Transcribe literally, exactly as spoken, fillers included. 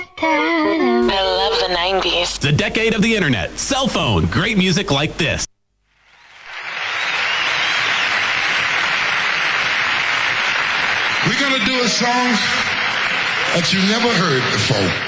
I love the nineties. The decade of the internet, cell phone, great music like this. We're gonna do a song that you never heard before.